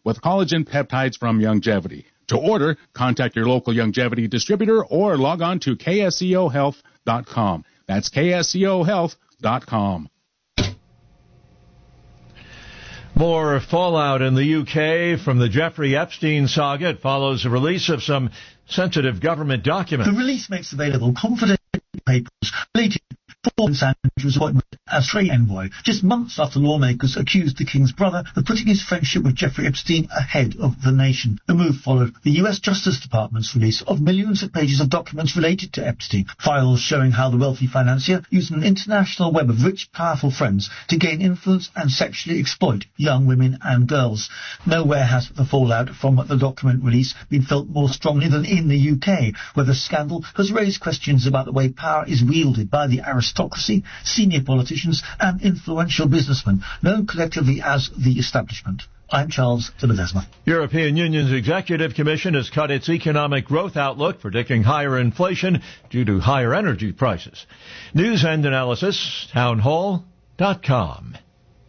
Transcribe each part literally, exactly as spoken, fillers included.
with collagen peptides from Youngevity. To order, contact your local Youngevity distributor or log on to K S E O health dot com. That's K S E O health dot com. More fallout in the U K from the Jeffrey Epstein saga. It follows the release of some sensitive government documents. The release makes available confidential papers related to Prince Andrew's appointment as trade envoy, just months after lawmakers accused the King's brother of putting his friendship with Jeffrey Epstein ahead of the nation. The move followed the U S Justice Department's release of millions of pages of documents related to Epstein, files showing how the wealthy financier used an international web of rich, powerful friends to gain influence and sexually exploit young women and girls. Nowhere has the fallout from the document release been felt more strongly than in the U K, where the scandal has raised questions about the way power is wielded by the aristocracy, senior politicians and influential businessmen, known collectively as the establishment. I'm Charles de Ledesma. European Union's Executive Commission has cut its economic growth outlook, predicting higher inflation due to higher energy prices. News and analysis, townhall dot com.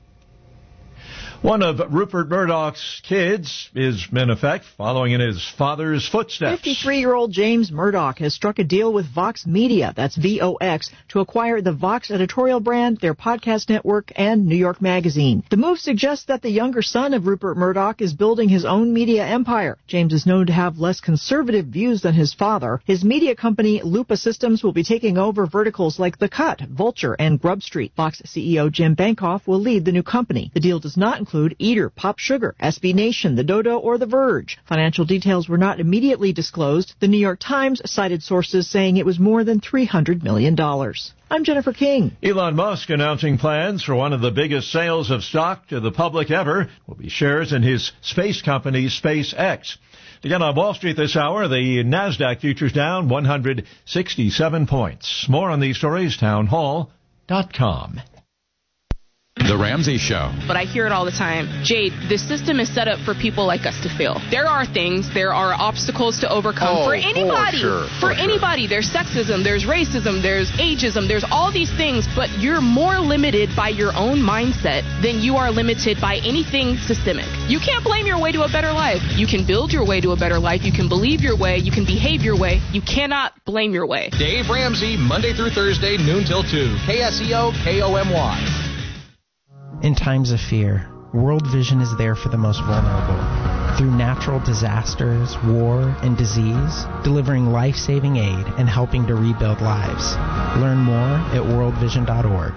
One of Rupert Murdoch's kids is, in effect, following in his father's footsteps. fifty-three-year-old James Murdoch has struck a deal with Vox Media, that's V O X, to acquire the Vox editorial brand, their podcast network, and New York Magazine. The move suggests that the younger son of Rupert Murdoch is building his own media empire. James is known to have less conservative views than his father. His media company, Lupa Systems, will be taking over verticals like The Cut, Vulture, and Grub Street. Vox C E O Jim Bankoff will lead the new company. The deal does not include Eater, Pop Sugar, S B Nation, The Dodo, or The Verge. Financial details were not immediately disclosed. The New York Times cited sources saying it was more than three hundred million dollars. I'm Jennifer King. Elon Musk announcing plans for one of the biggest sales of stock to the public ever will be shares in his space company, SpaceX. Again, on Wall Street this hour, the NASDAQ futures down one hundred sixty-seven points. More on these stories, townhall dot com. The Ramsey Show. But I hear it all the time. Jade, the system is set up for people like us to fail. There are things, there are obstacles to overcome oh, for anybody. For, sure, for, for anybody. Sure. There's sexism, there's racism, there's ageism, there's all these things, but you're more limited by your own mindset than you are limited by anything systemic. You can't blame your way to a better life. You can build your way to a better life. You can believe your way. You can behave your way. You cannot blame your way. Dave Ramsey, Monday through Thursday, noon till two. K S E O, K O M Y. In times of fear, World Vision is there for the most vulnerable. Through natural disasters, war, and disease, delivering life-saving aid and helping to rebuild lives. Learn more at world vision dot org.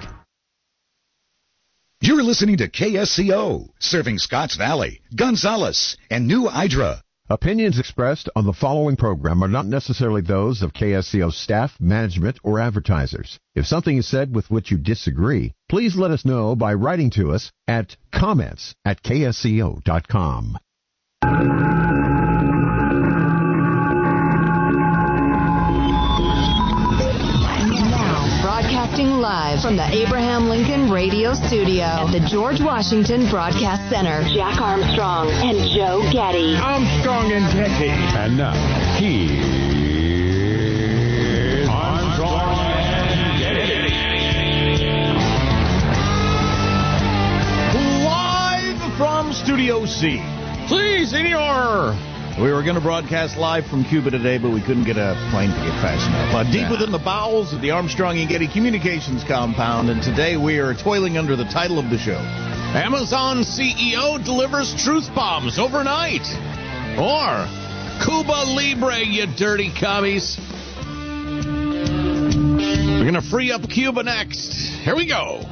You're listening to K S C O, serving Scotts Valley, Gonzales, and New Hydra. Opinions expressed on the following program are not necessarily those of K S C O staff, management, or advertisers. If something is said with which you disagree, please let us know by writing to us at comments at K S C O dot com. Broadcasting live from the Abraham Lincoln Radio Studio at the George Washington Broadcast Center. Jack Armstrong and Joe Getty. Armstrong and Getty. And now, here's Armstrong and Getty. Live from Studio C. Please, senor. We were going to broadcast live from Cuba today, but we couldn't get a plane ticket fast enough. Uh, deep within the bowels of the Armstrong and Getty Communications compound, and today we are toiling under the title of the show. Amazon C E O delivers truth bombs overnight. Or, Cuba Libre, you dirty commies. We're going to free up Cuba next. Here we go.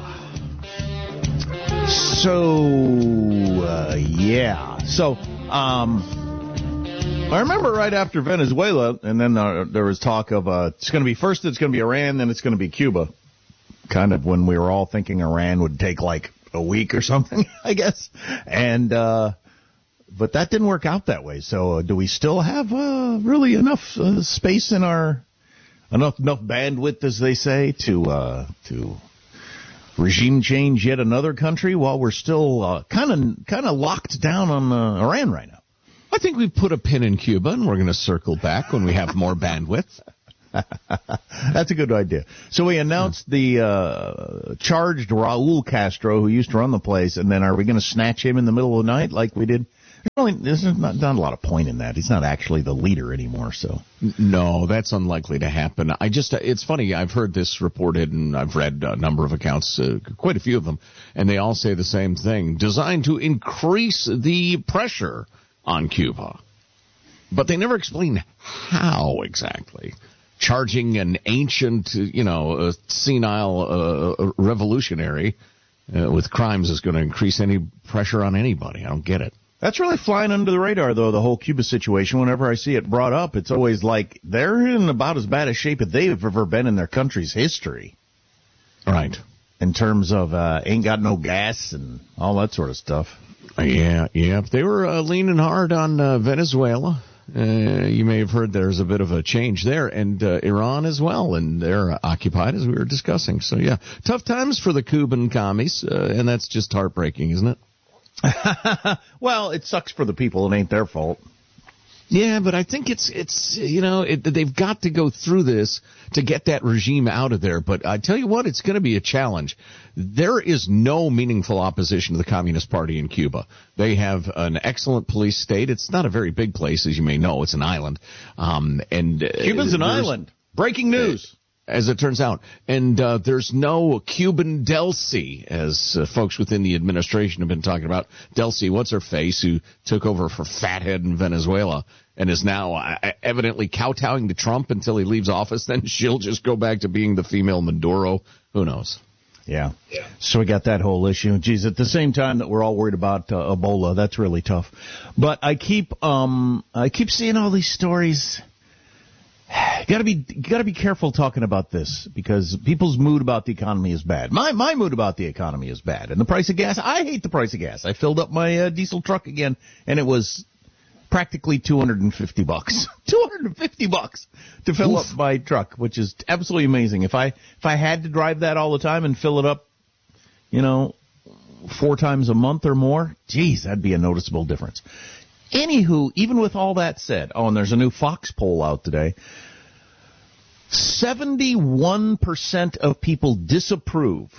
So, uh, yeah. So, um... I remember right after Venezuela, and then uh, there was talk of uh, it's going to be first it's going to be Iran, then it's going to be Cuba. Kind of when we were all thinking Iran would take like a week or something, I guess. And uh, but that didn't work out that way. So uh, do we still have uh, really enough uh, space in our enough enough bandwidth, as they say, to uh, to regime change yet another country while we're still kind of kind of locked down on uh, Iran right now? I think we've put a pin in Cuba, and we're going to circle back when we have more bandwidth. That's a good idea. So we announced the uh, charged Raul Castro, who used to run the place, and then are we going to snatch him in the middle of the night like we did Really, there's not, not a lot of point in that. He's not actually the leader anymore, so. No, that's unlikely to happen. I just, it's funny, I've heard this reported, and I've read a number of accounts, uh, quite a few of them, and they all say the same thing, designed to increase the pressure on Cuba. But they never explain how exactly. Charging an ancient, you know, uh, senile uh, revolutionary uh, with crimes is going to increase any pressure on anybody. I don't get it. That's really flying under the radar, though, the whole Cuba situation. Whenever I see it brought up, it's always like they're in about as bad a shape as they've ever been in their country's history. Right. In terms of uh, ain't got no gas and all that sort of stuff. Uh, yeah, yeah. They were uh, leaning hard on uh, Venezuela. Uh, you may have heard there's a bit of a change there, and uh, Iran as well, and they're uh, occupied, as we were discussing. So, yeah, tough times for the Cuban commies, uh, and that's just heartbreaking, isn't it? Well, it sucks for the people. It ain't their fault. Yeah, but I think it's, it's you know, it, they've got to go through this to get that regime out of there. But I tell you what, it's going to be a challenge. There is no meaningful opposition to the Communist Party in Cuba. They have an excellent police state. It's not a very big place, as you may know. It's an island. Um, and uh, Cuba's an island. Breaking news. As it turns out. And uh, there's no Cuban Delcy, as uh, folks within the administration have been talking about. Delcy, what's her face, who took over for Fathead in Venezuela and is now uh, evidently kowtowing to Trump until he leaves office. Then she'll just go back to being the female Maduro. Who knows? Yeah. yeah. So we got that whole issue. Geez, at the same time that we're all worried about uh, Ebola, that's really tough. But I keep, um, I keep seeing all these stories. Got to be got to be careful talking about this because people's mood about the economy is bad. My my mood about the economy is bad, and the price of gas. I hate the price of gas. I filled up my uh, diesel truck again, and it was practically two hundred fifty bucks. two hundred fifty bucks to fill Oof. up my truck, which is absolutely amazing. If I if I had to drive that all the time and fill it up, you know, four times a month or more, geez, that'd be a noticeable difference. Anywho, even with all that said, oh, and there's a new Fox poll out today. seventy-one percent of people disapprove.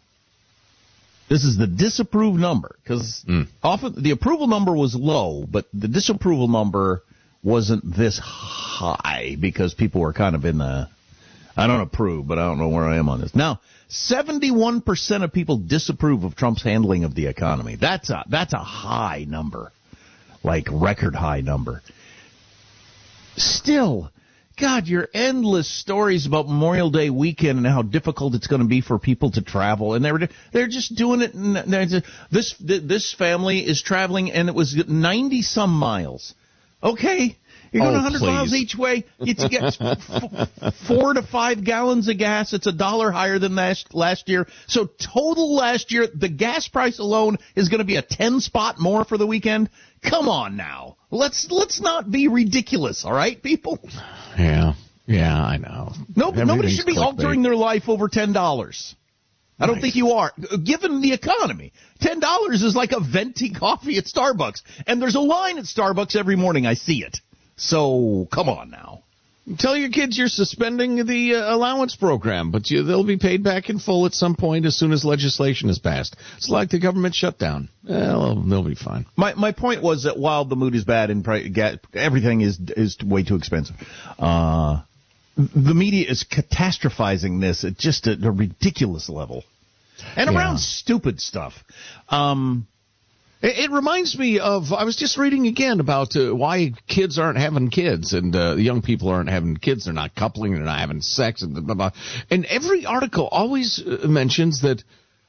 This is the disapprove number, because mm. often the approval number was low, but the disapproval number wasn't this high because people were kind of in the, I don't approve, but I don't know where I am on this. Now, seventy-one percent of people disapprove of Trump's handling of the economy. That's a, that's a high number. Like record high number. Still, God, your endless stories about Memorial Day weekend and how difficult it's going to be for people to travel, and they're they're just doing it. And this this family is traveling, and it was ninety some miles. Okay, you're going oh, one hundred please. miles each way. You get f- four to five gallons of gas. It's a dollar higher than last last year. So total last year, the gas price alone is going to be a ten spot more for the weekend. Come on now. Let's let's not be ridiculous, all right, people? Yeah. Yeah, I know. No, nobody should be clickbait. altering their life over ten dollars. I don't right. think you are. Given the economy, ten dollars is like a venti coffee at Starbucks. And there's a line at Starbucks every morning. I see it. So, come on now. Tell your kids you're suspending the uh, allowance program, but you, they'll be paid back in full at some point as soon as legislation is passed. It's like the government shutdown. Well, they'll be fine. My my point was that while the mood is bad and pri- ga- everything is is way too expensive, uh, the media is catastrophizing this at just a, a ridiculous level. And yeah. around stupid stuff. Um... It, it reminds me of, I was just reading again about uh, why kids aren't having kids and uh, young people aren't having kids. They're not coupling, they're not having sex, and blah, blah, blah. And every article always uh, mentions that,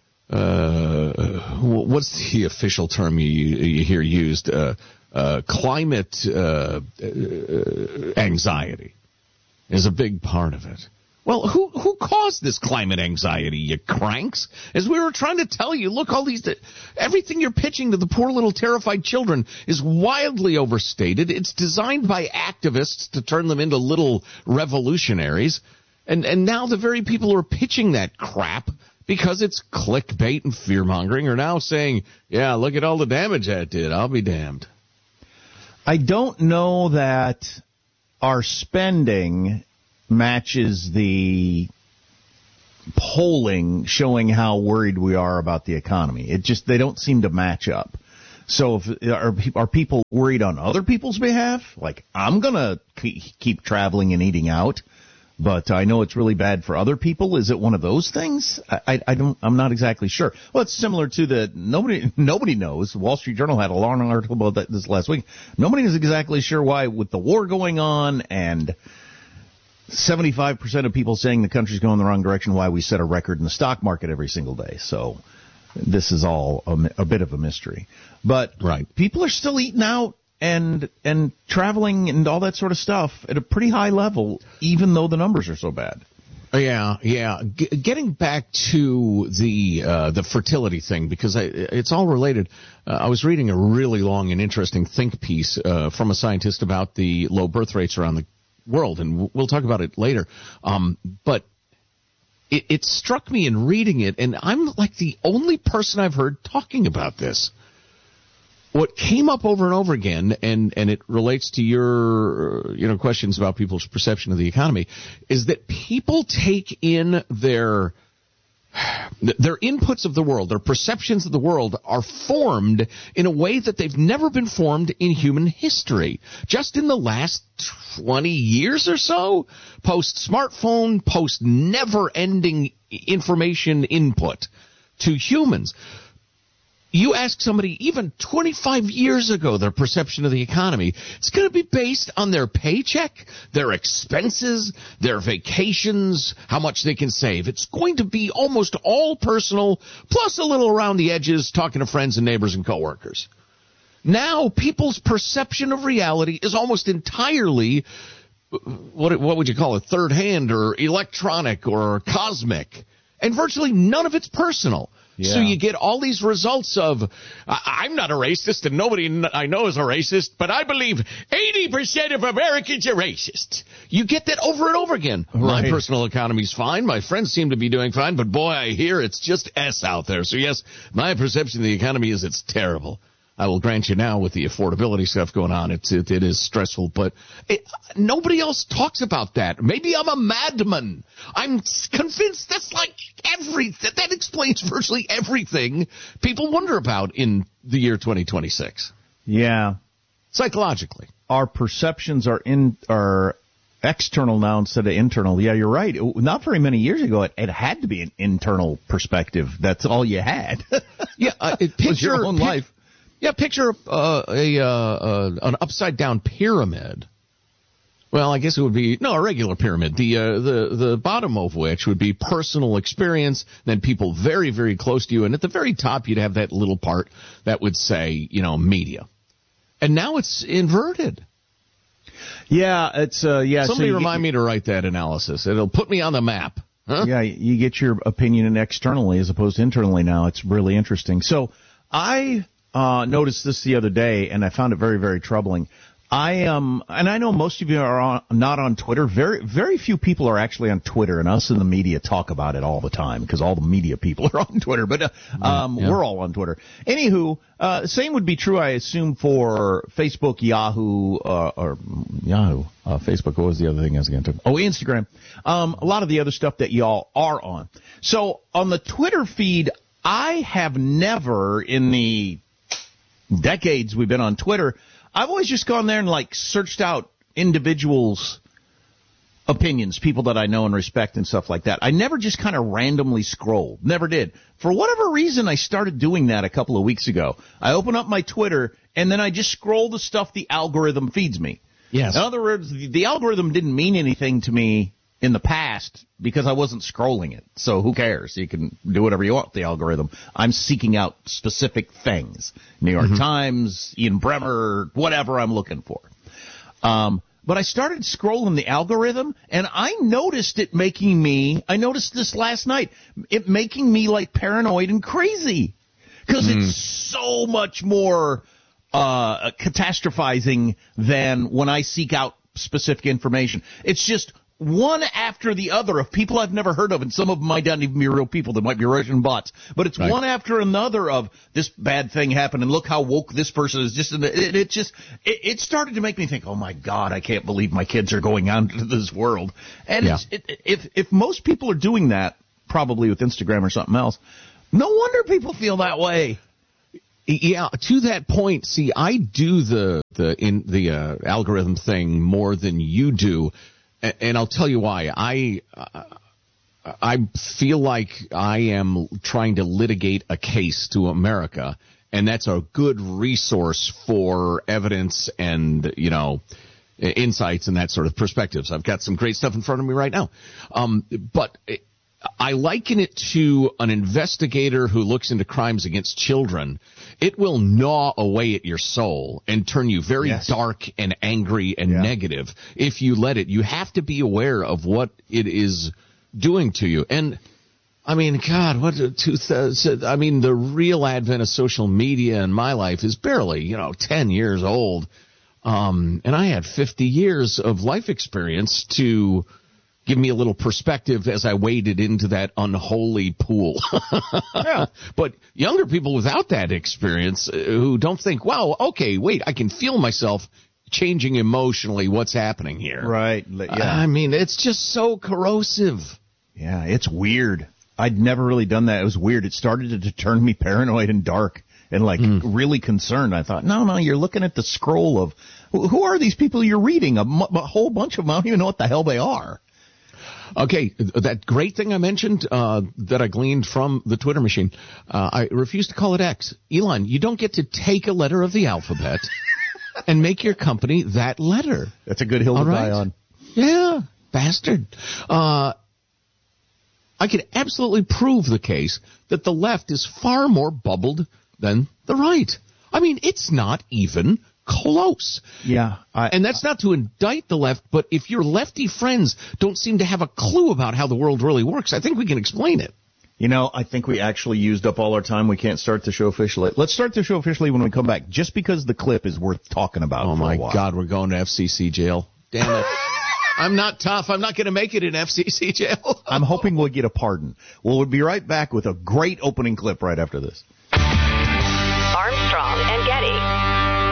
uh, what's the official term you, you hear used? Uh, uh, climate uh, uh, anxiety is a big part of it. Well, who who caused this climate anxiety, you cranks? As we were trying to tell you, look, all these, everything you're pitching to the poor little terrified children is wildly overstated. It's designed by activists to turn them into little revolutionaries. And, and now the very people who are pitching that crap, because it's clickbait and fear-mongering, are now saying, yeah, look at all the damage that did. I'll be damned. I don't know that our spending matches the polling showing how worried we are about the economy. It just, they don't seem to match up. So if, are, are people worried on other people's behalf? Like, I'm going to keep traveling and eating out, but I know it's really bad for other people. Is it one of those things? I, I, I don't, I'm not exactly sure. Well, it's similar to the, nobody, nobody knows. The Wall Street Journal had a long article about that this last week. Nobody is exactly sure why, with the war going on and seventy-five percent of people saying the country's going the wrong direction, why we set a record in the stock market every single day. So this is all a, a bit of a mystery. But right. people are still eating out and and traveling and all that sort of stuff at a pretty high level, even though the numbers are so bad. Yeah, yeah. G- getting back to the uh, the fertility thing, because I, it's all related. Uh, I was reading a really long and interesting think piece uh, from a scientist about the low birth rates around the world, and we'll talk about it later. Um, but it, it struck me in reading it, and I'm like the only person I've heard talking about this. What came up over and over again, and, and it relates to your, you know, questions about people's perception of the economy, is that people take in their their inputs of the world, their perceptions of the world are formed in a way that they've never been formed in human history. Just in the last twenty years or so, post-smartphone, post-never-ending information input to humans. You ask somebody even twenty-five years ago their perception of the economy, it's going to be based on their paycheck, their expenses, their vacations, how much they can save. It's going to be almost all personal, plus a little around the edges, talking to friends and neighbors and coworkers. Now, people's perception of reality is almost entirely, what, what would you call it, third hand or electronic or cosmic, and virtually none of it's personal. Yeah. So you get all these results of, I'm not a racist and nobody I know is a racist, but I believe eighty percent of Americans are racist. You get that over and over again. Right. My personal economy's fine. My friends seem to be doing fine, but boy, I hear it's just S out there. So yes, my perception of the economy is it's terrible. I will grant you now with the affordability stuff going on, it's, it, it is stressful, but it, nobody else talks about that. Maybe I'm a madman. I'm convinced that's like every, that, that explains virtually everything people wonder about in the year twenty twenty-six. Yeah. Psychologically. Our perceptions are in, are external now instead of internal. Yeah, you're right. Not very many years ago, it, it had to be an internal perspective. That's all you had. Yeah, uh, it, picture, was your own pic- life. Yeah, picture uh, a uh, uh, an upside down pyramid. Well, I guess it would be no a regular pyramid. The uh, the the bottom of which would be personal experience, then people very very close to you, and at the very top you'd have that little part that would say, you know, media. And now it's inverted. Yeah, it's uh, yeah. Somebody so remind get, me to write that analysis. It'll put me on the map. Huh? Yeah, you get your opinion externally as opposed to internally now. It's really interesting. So I. Uh, noticed this the other day, and I found it very, very troubling. I um, and I know most of you are on, not on Twitter. Very, very few people are actually on Twitter, and us in the media talk about it all the time because all the media people are on Twitter. But uh, um, yeah. we're all on Twitter. Anywho, uh, same would be true, I assume, for Facebook, Yahoo, uh, or Yahoo, uh, Facebook. What was the other thing I was going to? Oh, Instagram. Um, a lot of the other stuff that y'all are on. So on the Twitter feed, I have never in the decades we've been on Twitter, I've always just gone there and like searched out individuals' opinions, people that I know and respect and stuff like that. I never just kind of randomly scrolled. Never did. For whatever reason, I started doing that a couple of weeks ago. I open up my Twitter and then I just scroll the stuff the algorithm feeds me. Yes. In other words, the, the algorithm didn't mean anything to me in the past because I wasn't scrolling it. So who cares? You can do whatever you want with the algorithm. I'm seeking out specific things. New York mm-hmm. Times, Ian Bremmer, whatever I'm looking for. Um, but I started scrolling the algorithm, and I noticed it making me, I noticed this last night, it making me like paranoid and crazy. Because mm. it's so much more uh, catastrophizing than when I seek out specific information. It's just one after the other of people I've never heard of, and some of them might not even be real people. They might be Russian bots. But it's right. one after another of this bad thing happened, and look how woke this person is. Just it, it just it, it started to make me think, oh my God, I can't believe my kids are going out into this world. And yeah. it's, it, if if most people are doing that, probably with Instagram or something else, no wonder people feel that way. Yeah, to that point, see, I do the the in the uh, algorithm thing more than you do, and, and I'll tell you why. I uh, I feel like I am trying to litigate a case to America, and that's a good resource for evidence and, you know, insights and that sort of perspectives. I've got some great stuff in front of me right now, um, but I liken it to an investigator who looks into crimes against children. It will gnaw away at your soul and turn you very yes. dark and angry and yeah. negative if you let it. You have to be aware of what it is doing to you. And, I mean, God, what, two thousand, I mean, the real advent of social media in my life is barely, you know, ten years old. Um, and I had fifty years of life experience to give me a little perspective as I waded into that unholy pool. yeah. But younger people without that experience uh, who don't think, wow, okay, wait, I can feel myself changing emotionally. What's happening here? Right. Yeah. I mean, it's just so corrosive. Yeah, it's weird. I'd never really done that. It was weird. It started to turn me paranoid and dark and, like, mm. really concerned. I thought, no, no, you're looking at the scroll of, who are these people you're reading? A, m- a whole bunch of them. I don't even know what the hell they are. Okay, that great thing I mentioned uh, that I gleaned from the Twitter machine, uh, I refuse to call it X. Elon, you don't get to take a letter of the alphabet and make your company that letter. That's a good hill to die on. Yeah, bastard. Uh, I could absolutely prove the case that the left is far more bubbled than the right. I mean, it's not even close. Yeah. I, and that's not to indict the left, but if your lefty friends don't seem to have a clue about how the world really works, I think we can explain it. You know, I think we actually used up all our time. We can't start the show officially. Let's start the show officially when we come back, just because the clip is worth talking about. Oh, for my a while. God, we're going to F C C jail. Damn it. I'm not tough. I'm not going to make it in F C C jail. I'm hoping we'll get a pardon. Well, we'll be right back with a great opening clip right after this. Armstrong and Getty.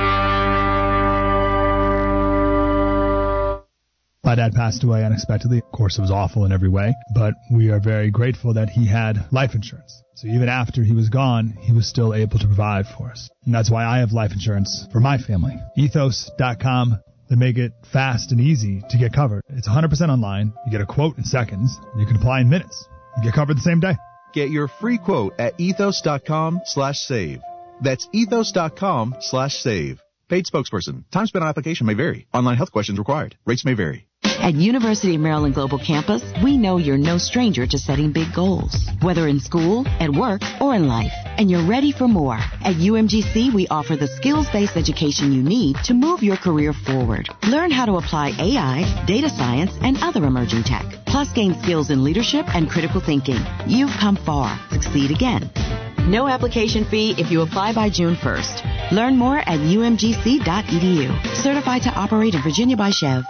My dad passed away unexpectedly. Of course, it was awful in every way, but we are very grateful that he had life insurance. So even after he was gone, he was still able to provide for us. And that's why I have life insurance for my family. ethos dot com. They make it fast and easy to get covered. It's one hundred percent online. You get a quote in seconds. You can apply in minutes. You get covered the same day. Get your free quote at ethos dot com slash save. That's ethos dot com slash save. Paid spokesperson. Time spent on application may vary. Online health questions required. Rates may vary. At University of Maryland Global Campus, we know you're no stranger to setting big goals, whether in school, at work, or in life. And you're ready for more. At U M G C, we offer the skills-based education you need to move your career forward. Learn how to apply A I, data science, and other emerging tech. Plus gain skills in leadership and critical thinking. You've come far. Succeed again. No application fee if you apply by June first. Learn more at U M G C dot E D U. Certified to operate in Virginia by Chev.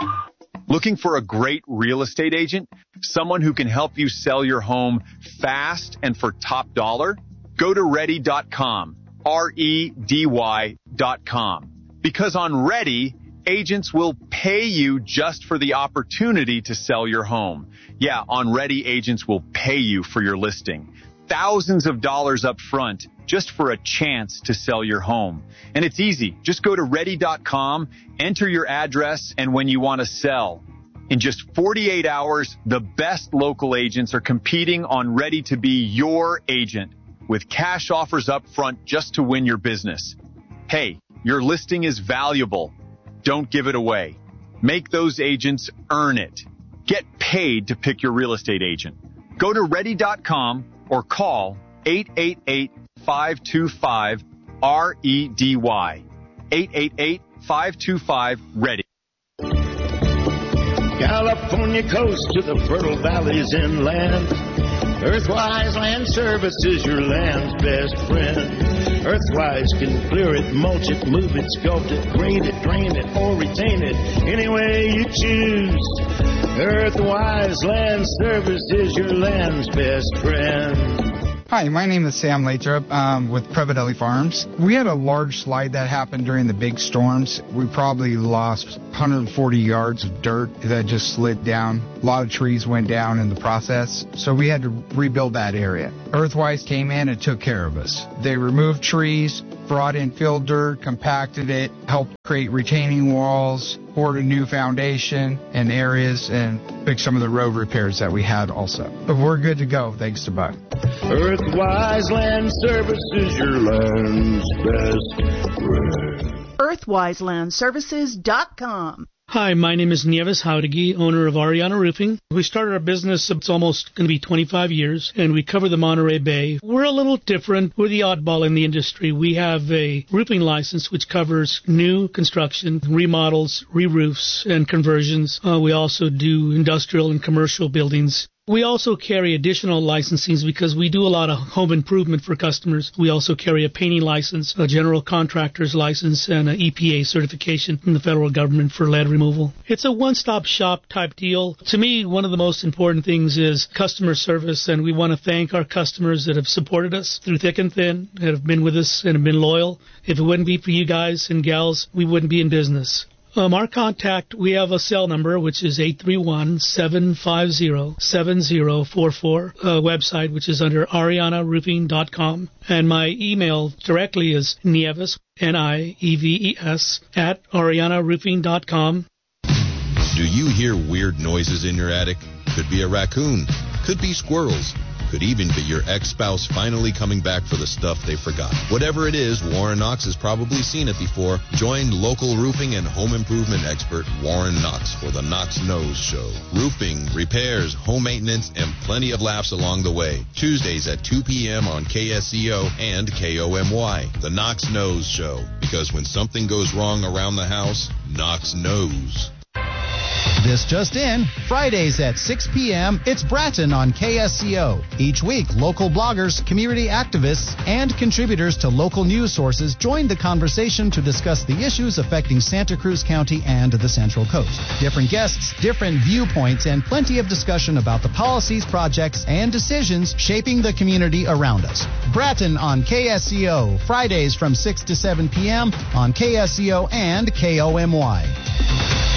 Looking for a great real estate agent? Someone who can help you sell your home fast and for top dollar? Go to ready dot com. R E D Y dot com. Because on Ready, agents will pay you just for the opportunity to sell your home. Yeah, on Ready, agents will pay you for your listing. Thousands of dollars up front just for a chance to sell your home. And it's easy. Just go to ready dot com, enter your address, and when you want to sell. In just forty-eight hours, the best local agents are competing on Ready to be your agent with cash offers up front just to win your business. Hey, your listing is valuable. Don't give it away. Make those agents earn it. Get paid to pick your real estate agent. Go to ready dot com or call eight eight eight, five two five, R E D Y. eight eight eight, five two five, READY. California coast to the fertile valleys inland. Earthwise Land Service is your land's best friend. Earthwise can clear it, mulch it, move it, sculpt it, grade it, drain it, or retain it any way you choose. Earthwise Land Service is your land's best friend. Hi, my name is Sam Lathrop um, with Previdelli Farms. We had a large slide that happened during the big storms. We probably lost one hundred forty yards of dirt that just slid down. A lot of trees went down in the process, so we had to rebuild that area. Earthwise came in and took care of us. They removed trees, brought in fill dirt, compacted it, helped create retaining walls, poured a new foundation in areas, and fixed some of the road repairs that we had also. But we're good to go, thanks to Buck. Earthwise Land Services, your land's best friend. Earthwise Land Services dot com. Hi, my name is Nieves Haudegi, owner of Ariana Roofing. We started our business, it's almost going to be twenty-five years, and we cover the Monterey Bay. We're a little different. We're the oddball in the industry. We have a roofing license which covers new construction, remodels, re-roofs, and conversions. Uh, we also do industrial and commercial buildings. We also carry additional licensings because we do a lot of home improvement for customers. We also carry a painting license, a general contractor's license, and an E P A certification from the federal government for lead removal. It's a one-stop shop type deal. To me, one of the most important things is customer service, and we want to thank our customers that have supported us through thick and thin, that have been with us and have been loyal. If it wouldn't be for you guys and gals, we wouldn't be in business. Um, our contact, we have a cell number, which is eight three one, seven five zero, seven zero four four, a website, which is under ariana roofing dot com, and my email directly is Nieves, N I E V E S, at ariana roofing dot com. Do you hear weird noises in your attic? Could be a raccoon, could be squirrels, could even be your ex-spouse finally coming back for the stuff they forgot. Whatever it is, Warren Knox has probably seen it before. Join local roofing and home improvement expert Warren Knox for the Knox Knows Show. Roofing, repairs, home maintenance, and plenty of laughs along the way. Tuesdays at two p.m. on K S E O and K O M Y. The Knox Knows Show. Because when something goes wrong around the house, Knox knows. This just in, Fridays at six p.m., it's Bratton on K S C O. Each week, local bloggers, community activists, and contributors to local news sources join the conversation to discuss the issues affecting Santa Cruz County and the Central Coast. Different guests, different viewpoints, and plenty of discussion about the policies, projects, and decisions shaping the community around us. Bratton on K S C O, Fridays from six to seven p.m. on K S C O and K O M Y.